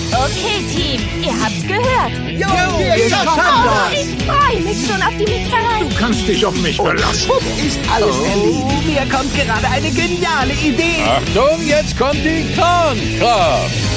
Okay, Team, ihr habt's gehört. Jo, wir schaffen das! Ich freue mich schon auf die Mixerei. Du kannst dich auf mich verlassen. Schwupp ist alles erledigt. Mir kommt gerade eine geniale Idee. Achtung, jetzt kommt die Kornkraft.